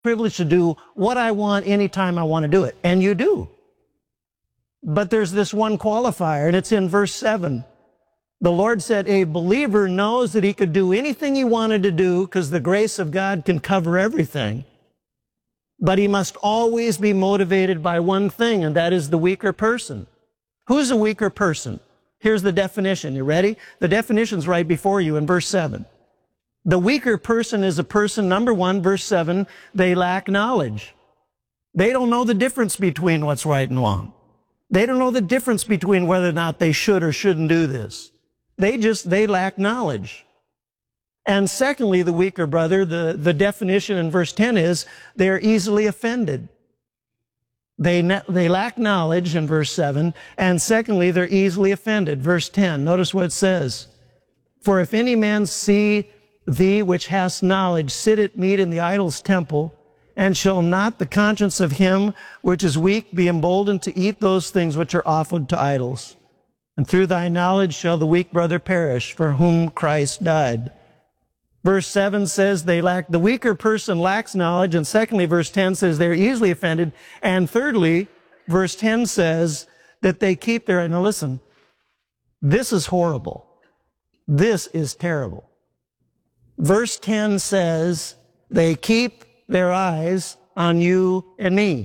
privilege to do what I want anytime I want to do it. And you do. But there's this one qualifier, and it's in verse 7. The Lord said a believer knows that he could do anything he wanted to do because the grace of God can cover everything. But he must always be motivated by one thing, and that is the weaker person. Who's a weaker person? Here's the definition. You ready? The definition's right before you in verse 7. The weaker person is a person, number one, verse 7, they lack knowledge. They don't know the difference between what's right and wrong. They don't know the difference between whether or not they should or shouldn't do this. They lack knowledge. And secondly, the weaker brother, the definition in verse 10 is they're easily offended. They lack knowledge in verse 7. And secondly, they're easily offended. Verse 10, notice what it says. For if any man see thee which hast knowledge sit at meat in the idol's temple, and shall not the conscience of him which is weak be emboldened to eat those things which are offered to idols? And through thy knowledge shall the weak brother perish, for whom Christ died. Verse 7 says the weaker person lacks knowledge. And secondly, verse 10 says they're easily offended. And thirdly, verse 10 says that they keep their, now listen, this is horrible. This is terrible. Verse 10 says they keep their eyes on you and me.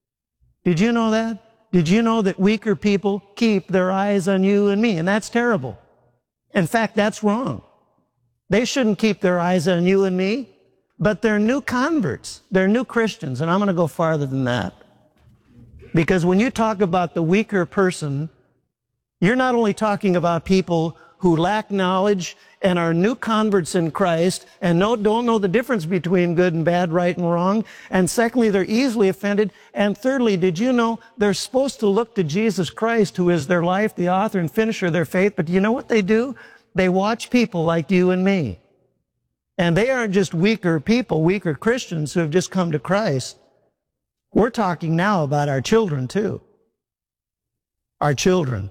Did you know that? Did you know that weaker people keep their eyes on you and me? And that's terrible. In fact, that's wrong. They shouldn't keep their eyes on you and me, but they're new converts. They're new Christians, and I'm going to go farther than that. Because when you talk about the weaker person, you're not only talking about people who lack knowledge and are new converts in Christ and don't know the difference between good and bad, right and wrong. And secondly, they're easily offended. And thirdly, did you know they're supposed to look to Jesus Christ, who is their life, the author and finisher of their faith. But do you know what they do? They watch people like you and me. And they aren't just weaker people, weaker Christians who have just come to Christ. We're talking now about our children too. Our children.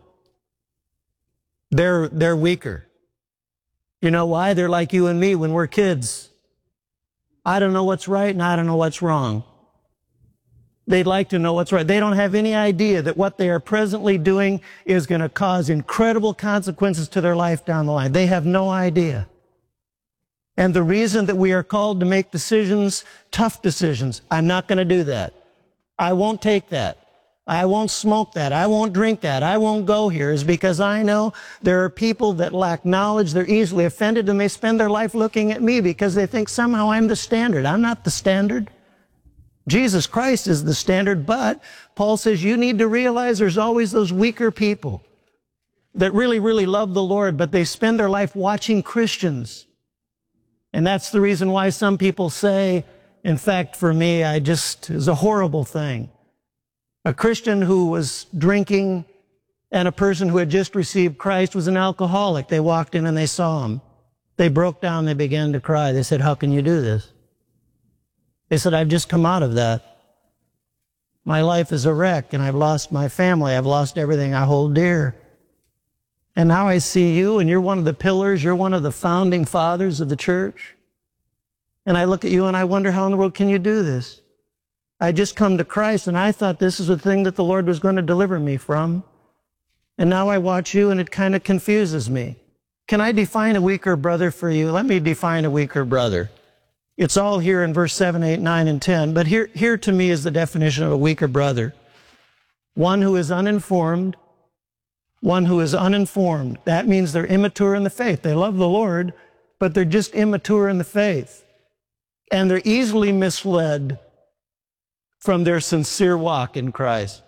They're weaker. You know why? They're like you and me when we're kids. I don't know what's right and I don't know what's wrong. They'd like to know what's right. They don't have any idea that what they are presently doing is going to cause incredible consequences to their life down the line. They have no idea. And the reason that we are called to make decisions, tough decisions, I'm not going to do that. I won't take that. I won't smoke that. I won't drink that. I won't go here, is because I know there are people that lack knowledge. They're easily offended, and they spend their life looking at me because they think somehow I'm the standard. I'm not the standard. Jesus Christ is the standard, but Paul says you need to realize there's always those weaker people that really, really love the Lord, but they spend their life watching Christians. And that's the reason why some people say, in fact, for me, it's a horrible thing. A Christian who was drinking and a person who had just received Christ was an alcoholic. They walked in and they saw him. They broke down, they began to cry. They said, how can you do this? They said, I've just come out of that. My life is a wreck, and I've lost my family. I've lost everything I hold dear. And now I see you, and you're one of the pillars. You're one of the founding fathers of the church. And I look at you, and I wonder, how in the world can you do this? I just come to Christ, and I thought this is the thing that the Lord was going to deliver me from. And now I watch you, and it kind of confuses me. Can I define a weaker brother for you? Let me define a weaker brother. It's all here in verse 7, 8, 9, and 10. But here to me is the definition of a weaker brother. One who is uninformed. One who is uninformed. That means they're immature in the faith. They love the Lord, but they're just immature in the faith. And they're easily misled from their sincere walk in Christ.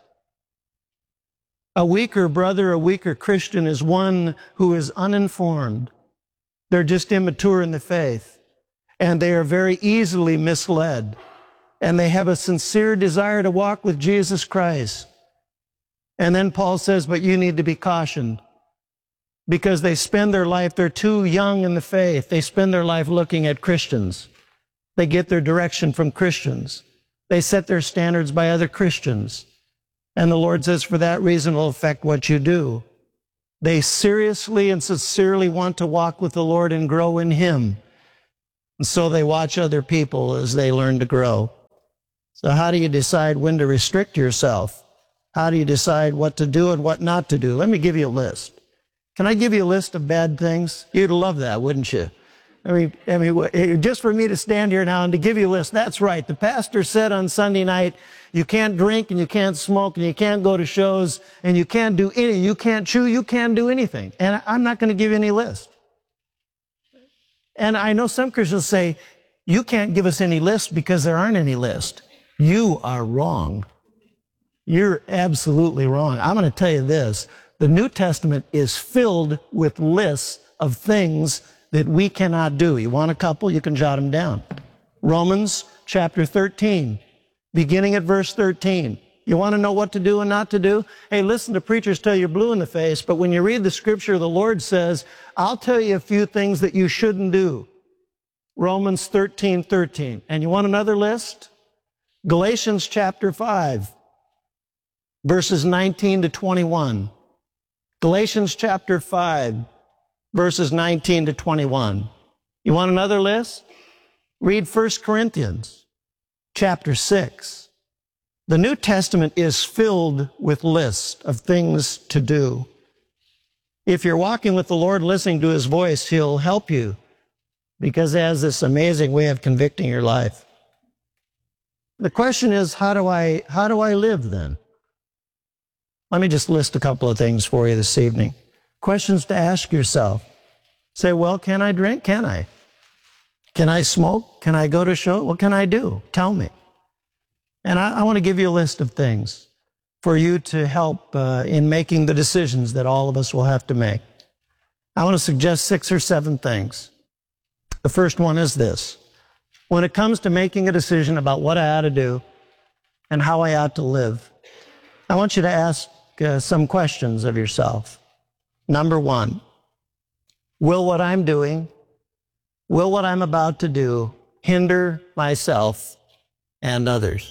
A weaker brother, a weaker Christian is one who is uninformed. They're just immature in the faith. And they are very easily misled. And they have a sincere desire to walk with Jesus Christ. And then Paul says, but you need to be cautioned. Because they spend their life, they're too young in the faith. They spend their life looking at Christians. They get their direction from Christians. They set their standards by other Christians. And the Lord says, for that reason, it will affect what you do. They seriously and sincerely want to walk with the Lord and grow in Him. And so they watch other people as they learn to grow. So how do you decide when to restrict yourself? How do you decide what to do and what not to do? Let me give you a list. Can I give you a list of bad things? You'd love that, wouldn't you? I mean, just for me to stand here now and to give you a list, that's right. The pastor said on Sunday night, you can't drink and you can't smoke and you can't go to shows and you can't do any, you can't chew, you can't do anything. And I'm not going to give you any list. And I know some Christians say, you can't give us any list because there aren't any list. You are wrong. You're absolutely wrong. I'm going to tell you this. The New Testament is filled with lists of things that we cannot do. You want a couple? You can jot them down. Romans chapter 13, beginning at verse 13. You want to know what to do and not to do? Hey, listen to preachers tell you blue in the face, but when you read the scripture, the Lord says, I'll tell you a few things that you shouldn't do. Romans 13:13. And you want another list? Galatians chapter 5, verses 19 to 21. Galatians chapter 5, verses 19 to 21. You want another list? Read 1 Corinthians chapter 6. The New Testament is filled with lists of things to do. If you're walking with the Lord, listening to His voice, He'll help you because He has this amazing way of convicting your life. The question is, how do I live then? Let me just list a couple of things for you this evening. Questions to ask yourself. Say, well, can I drink? Can I? Can I smoke? Can I go to a show? What can I do? Tell me. And I want to give you a list of things for you to help in making the decisions that all of us will have to make. I want to suggest 6 or 7 things. The first one is this. When it comes to making a decision about what I ought to do and how I ought to live, I want you to ask some questions of yourself. Number 1, will what I'm doing, will what I'm about to do hinder myself and others?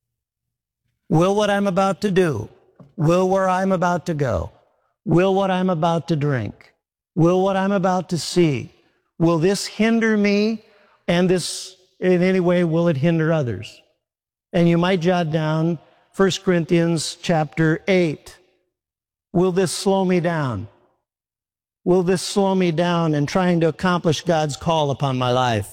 Will what I'm about to do, will where I'm about to go, will what I'm about to drink, will what I'm about to see, will this hinder me, and this, in any way, will it hinder others? And you might jot down 1 Corinthians chapter 8. Will this slow me down? Will this slow me down in trying to accomplish God's call upon my life?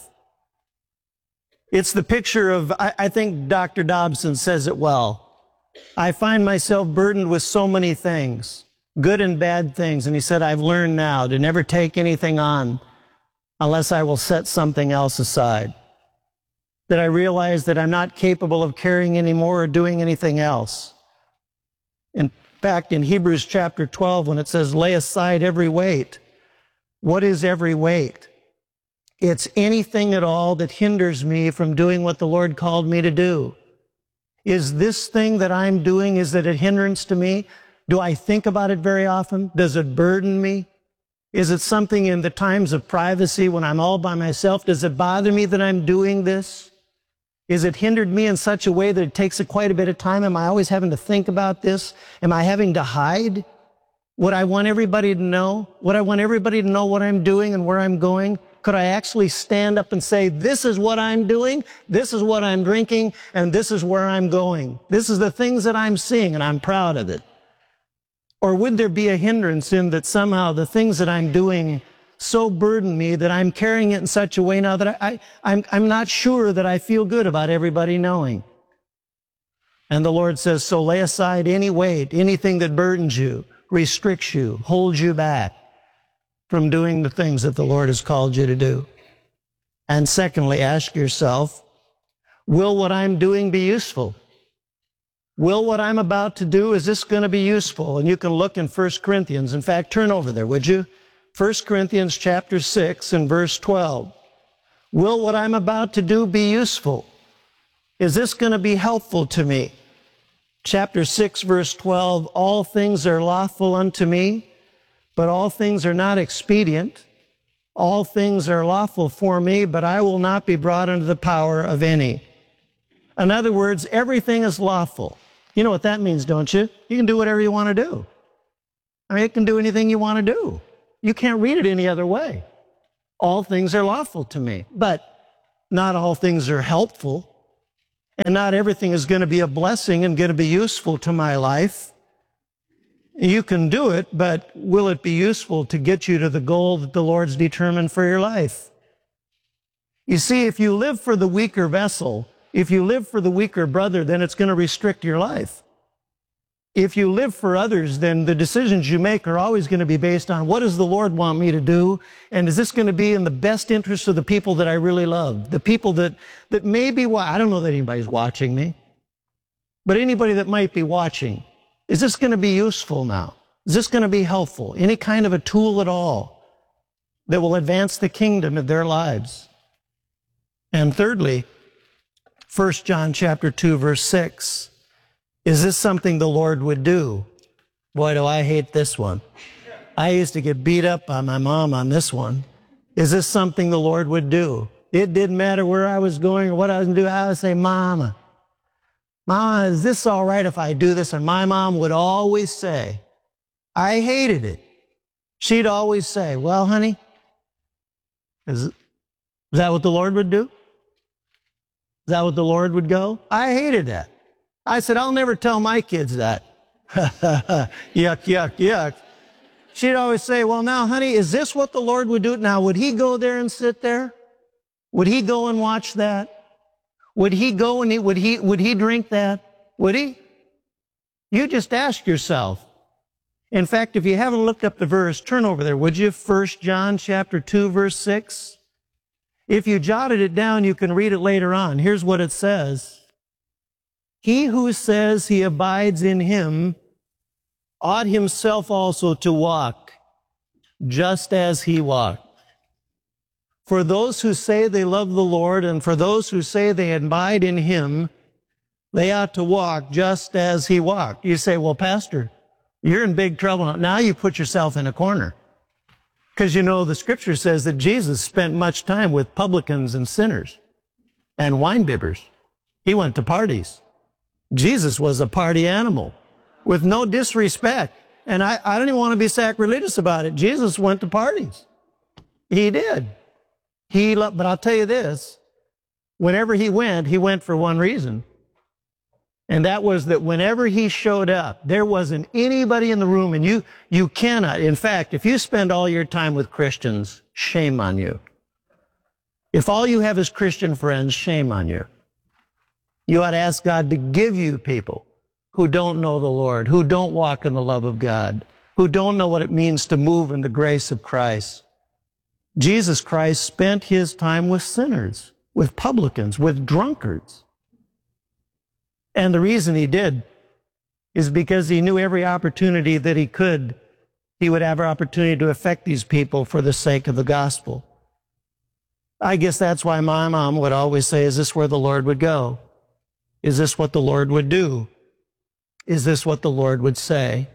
It's the picture of, I think Dr. Dobson says it well. I find myself burdened with so many things, good and bad things. And he said, I've learned now to never take anything on unless I will set something else aside. That I realize that I'm not capable of carrying any more or doing anything else. In fact, in Hebrews chapter 12, when it says, lay aside every weight, what is every weight? It's anything at all that hinders me from doing what the Lord called me to do. Is this thing that I'm doing, is it a hindrance to me? Do I think about it very often? Does it burden me? Is it something in the times of privacy when I'm all by myself? Does it bother me that I'm doing this? Is it hindered me in such a way that it takes quite a bit of time? Am I always having to think about this? Am I having to hide? Would I want everybody to know? Would I want everybody to know what I'm doing and where I'm going? Could I actually stand up and say, this is what I'm doing, this is what I'm drinking, and this is where I'm going. This is the things that I'm seeing, and I'm proud of it. Or would there be a hindrance in that somehow the things that I'm doing so burden me that I'm carrying it in such a way now that I'm not sure that I feel good about everybody knowing? And the Lord says, so lay aside any weight, anything that burdens you, restricts you, holds you back from doing the things that the Lord has called you to do. And secondly, ask yourself, will what I'm doing be useful? Will what I'm about to do, is this going to be useful? And you can look in 1 Corinthians. In fact, turn over there, would you? 1 Corinthians chapter 6 and verse 12. Will what I'm about to do be useful? Is this going to be helpful to me? Chapter 6, verse 12, all things are lawful unto me, but all things are not expedient. All things are lawful for me, but I will not be brought under the power of any. In other words, everything is lawful. You know what that means, don't you? You can do whatever you want to do. I mean, it can do anything you want to do. You can't read it any other way. All things are lawful to me, but not all things are helpful. and not everything is going to be a blessing and going to be useful to my life. You can do it, but will it be useful to get you to the goal that the Lord's determined for your life? You see, if you live for the weaker vessel, if you live for the weaker brother, then it's going to restrict your life. If you live for others, then the decisions you make are always going to be based on what does the Lord want me to do? And is this going to be in the best interest of the people that I really love? The people that maybe, I don't know that anybody's watching me, but anybody that might be watching, is this going to be useful now? Is this going to be helpful? Any kind of a tool at all that will advance the kingdom of their lives? And thirdly, 1 John chapter 2, verse 6. Is this something the Lord would do? Boy, do I hate this one. I used to get beat up by my mom on this one. Is this something the Lord would do? It didn't matter where I was going or what I was going to do. I would say, Mama, is this all right if I do this? And my mom would always say, I hated it. She'd always say, well, honey, is that what the Lord would do? Is that what the Lord would go? I hated that. I said, I'll never tell my kids that. Yuck, yuck, yuck. She'd always say, well, now, honey, is this what the Lord would do? Now, would he go there and sit there? Would he go and watch that? Would he go and would he drink that? Would he? You just ask yourself. In fact, if you haven't looked up the verse, turn over there, would you? 1 John chapter 2, verse 6. If you jotted it down, you can read it later on. Here's what it says. He who says he abides in him ought himself also to walk, just as he walked. For those who say they love the Lord, and for those who say they abide in him, they ought to walk just as he walked. You say, well, Pastor, you're in big trouble. Now you put yourself in a corner. Because you know the scripture says that Jesus spent much time with publicans and sinners and wine bibbers. He went to parties. Jesus was a party animal with no disrespect. And I don't even want to be sacrilegious about it. Jesus went to parties. He did. But I'll tell you this, whenever he went for one reason. And that was that whenever he showed up, there wasn't anybody in the room, and you cannot. In fact, if you spend all your time with Christians, shame on you. If all you have is Christian friends, shame on you. You ought to ask God to give you people who don't know the Lord, who don't walk in the love of God, who don't know what it means to move in the grace of Christ. Jesus Christ spent his time with sinners, with publicans, with drunkards. And the reason he did is because he knew every opportunity that he could, he would have an opportunity to affect these people for the sake of the gospel. I guess that's why my mom would always say, is this where the Lord would go? Is this what the Lord would do? Is this what the Lord would say?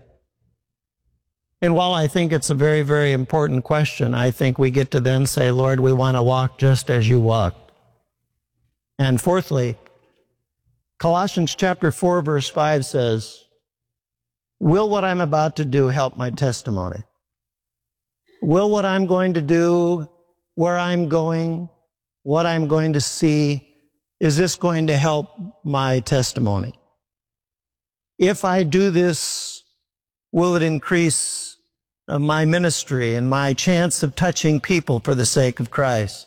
And while I think it's a very, very important question, I think we get to then say, Lord, we want to walk just as you walked. And fourthly, Colossians chapter 4, verse 5 says, will what I'm about to do help my testimony? Will what I'm going to do, where I'm going, what I'm going to see, is this going to help my testimony? If I do this, will it increase my ministry and my chance of touching people for the sake of Christ?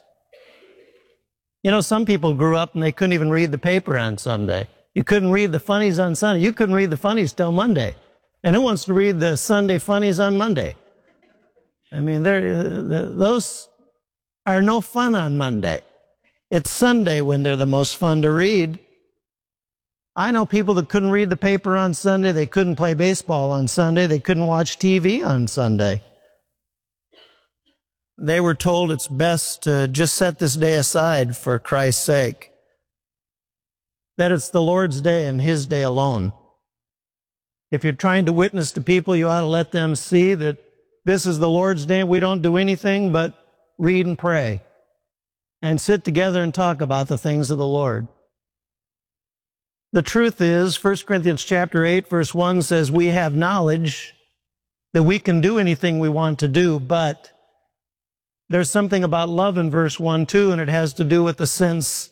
You know, some people grew up and they couldn't even read the paper on Sunday. You couldn't read the funnies on Sunday. You couldn't read the funnies till Monday. And who wants to read the Sunday funnies on Monday? I mean, those are no fun on Monday. It's Sunday when they're the most fun to read. I know people that couldn't read the paper on Sunday. They couldn't play baseball on Sunday. They couldn't watch TV on Sunday. They were told it's best to just set this day aside for Christ's sake. That it's the Lord's day and his day alone. If you're trying to witness to people, you ought to let them see that this is the Lord's day. We don't do anything but read and pray and sit together and talk about the things of the Lord. The truth is, 1 Corinthians chapter 8, verse 1 says, we have knowledge that we can do anything we want to do, but there's something about love in verse 1 too, and it has to do with the sense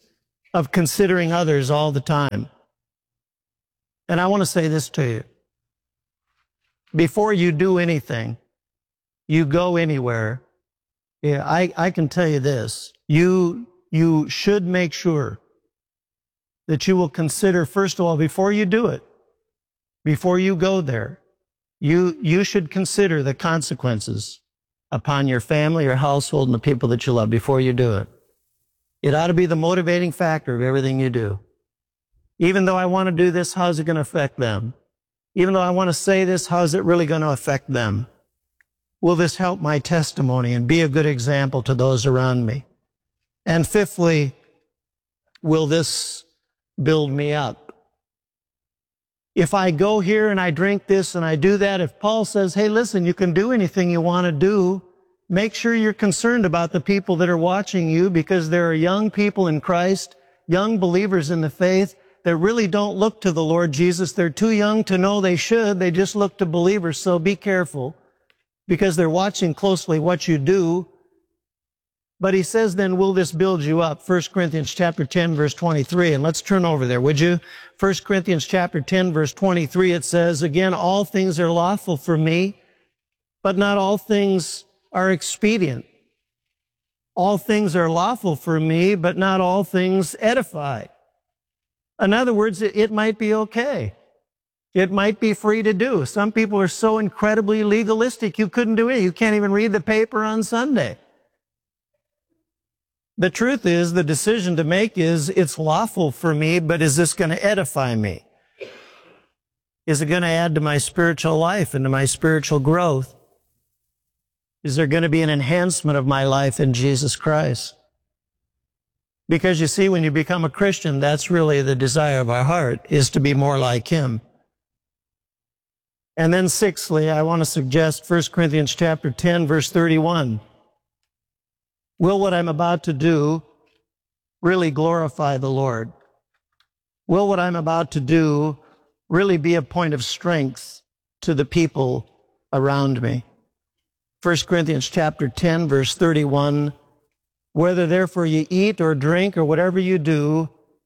of considering others all the time. And I want to say this to you. Before you do anything, you go anywhere, I can tell you this. You should make sure that you will consider, first of all, before you do it, before you go there, you should consider the consequences upon your family, your household, and the people that you love before you do it. It ought to be the motivating factor of everything you do. Even though I want to do this, how's it going to affect them? Even though I want to say this, how's it really going to affect them? Will this help my testimony and be a good example to those around me? And fifthly, will this build me up? If I go here and I drink this and I do that, if Paul says, hey, listen, you can do anything you want to do, make sure you're concerned about the people that are watching you, because there are young people in Christ, young believers in the faith that really don't look to the Lord Jesus. They're too young to know they should. They just look to believers. So be careful, because they're watching closely what you do. But he says, then, will this build you up? 1 Corinthians chapter 10, verse 23. And let's turn over there, would you? 1 Corinthians chapter 10, verse 23, it says, again, all things are lawful for me, but not all things are expedient. All things are lawful for me, but not all things edify. In other words, it might be okay. It might be free to do. Some people are so incredibly legalistic, you couldn't do it. You can't even read the paper on Sunday. The truth is, the decision to make is, it's lawful for me, but is this going to edify me? Is it going to add to my spiritual life and to my spiritual growth? Is there going to be an enhancement of my life in Jesus Christ? Because you see, when you become a Christian, that's really the desire of our heart, is to be more like Him. And then sixthly, I want to suggest 1 Corinthians chapter 10, verse 31. Will what I'm about to do really glorify the Lord? Will what I'm about to do really be a point of strength to the people around me? 1 Corinthians chapter 10, verse 31, whether therefore you eat or drink or whatever you do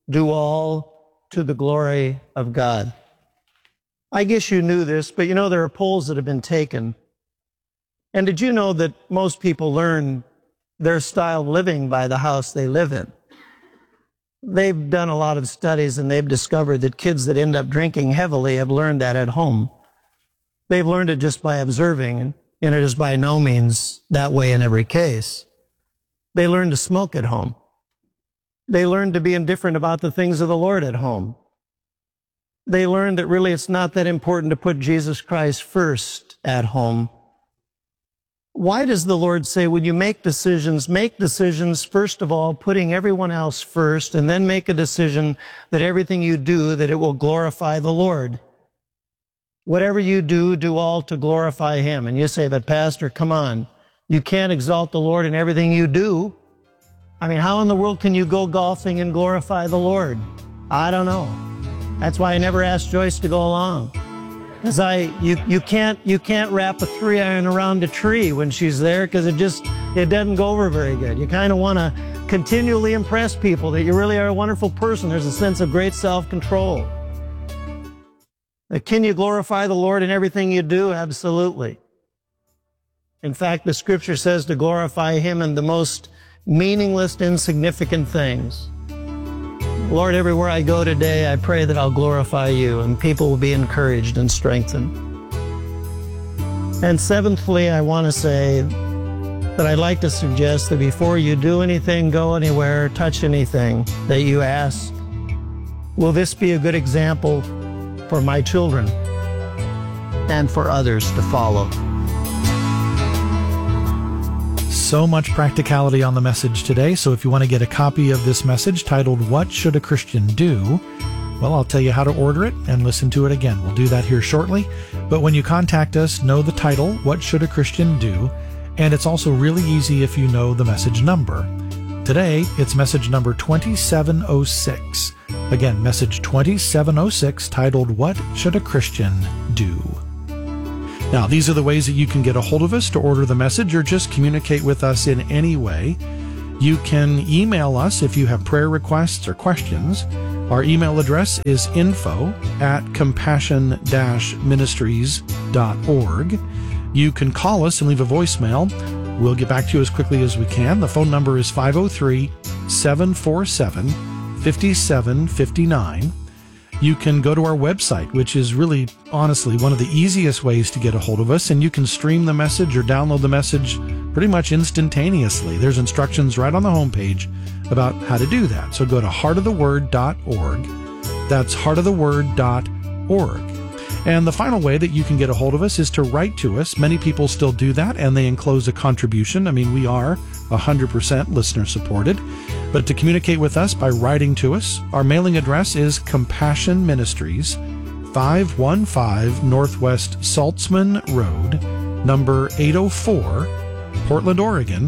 all to the glory of God. I guess you knew this, but you know there are polls that have been taken. And did you know that most people learn their style of living by the house they live in? They've done a lot of studies, and they've discovered that kids that end up drinking heavily have learned that at home. They've learned it just by observing, and it is by no means that way in every case. They learn to smoke at home. They learn to be indifferent about the things of the Lord at home. They learn that really it's not that important to put Jesus Christ first at home. Why does the Lord say, when you make decisions first of all, putting everyone else first, and then make a decision that everything you do, that it will glorify the Lord? Whatever you do all to glorify Him. And you say, but Pastor, come on. You can't exalt the Lord in everything you do. I mean, how in the world can you go golfing and glorify the Lord? I don't know. That's why I never asked Joyce to go along. Because you can't wrap a 3-iron around a tree when she's there, because it doesn't go over very good. You kind of want to continually impress people that you really are a wonderful person. There's a sense of great self-control. Can you glorify the Lord in everything you do? Absolutely. In fact, the Scripture says to glorify Him in the most meaningless, insignificant things. Lord, everywhere I go today, I pray that I'll glorify You, and people will be encouraged and strengthened. And seventhly, I want to say that I'd like to suggest that before you do anything, go anywhere, touch anything that you ask, will this be a good example for my children and for others to follow? So much practicality on the message today. So if you want to get a copy of this message titled, What Should a Christian Do? Well, I'll tell you how to order it and listen to it again. We'll do that here shortly. But when you contact us, know the title, What Should a Christian Do? And it's also really easy if you know the message number. Today, it's message number 2706. Again, message 2706, titled, What Should a Christian Do? Now, these are the ways that you can get a hold of us to order the message or just communicate with us in any way. You can email us if you have prayer requests or questions. Our email address is info@compassion-ministries.org. You can call us and leave a voicemail. We'll get back to you as quickly as we can. The phone number is 503-747-5759. You can go to our website, which is really, honestly, one of the easiest ways to get a hold of us, and you can stream the message or download the message pretty much instantaneously. There's instructions right on the homepage about how to do that. So go to heartoftheword.org. That's heartoftheword.org. And the final way that you can get a hold of us is to write to us. Many people still do that, and they enclose a contribution. I mean, we are 100% listener supported. But to communicate with us by writing to us, our mailing address is Compassion Ministries, 515 Northwest Saltzman Road, number 804, Portland, Oregon,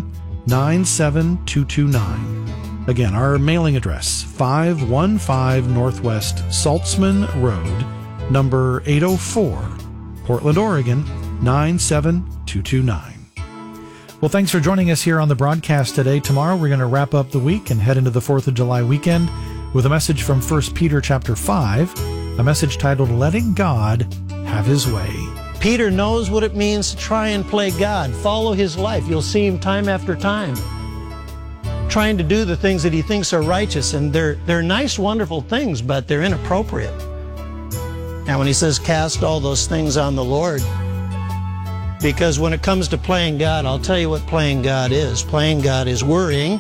97229. Again, our mailing address, 515 Northwest Saltzman Road, number 804, Portland, Oregon, 97229. Well, thanks for joining us here on the broadcast today. Tomorrow we're going to wrap up the week and head into the 4th of July weekend with a message from 1 Peter chapter 5, a message titled, Letting God Have His Way. Peter knows what it means to try and play God. Follow his life. You'll see him time after time trying to do the things that he thinks are righteous. And they're nice, wonderful things, but they're inappropriate. Now, when he says cast all those things on the Lord, because when it comes to playing God, I'll tell you what playing God is. Playing God is worrying.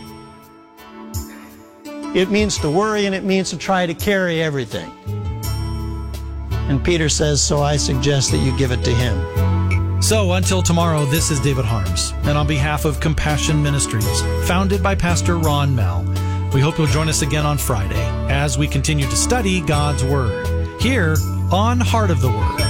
It means to worry, and it means to try to carry everything. And Peter says, so I suggest that you give it to him. So until tomorrow, this is David Harms, and on behalf of Compassion Ministries, founded by Pastor Ron Mell, we hope you'll join us again on Friday as we continue to study God's Word here on Heart of the Word.